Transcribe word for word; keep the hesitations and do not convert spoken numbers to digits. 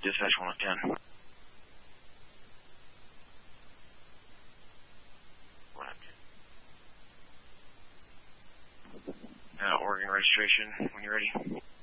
Dispatch one oh ten. one oh ten. Uh, Oregon registration when you're ready.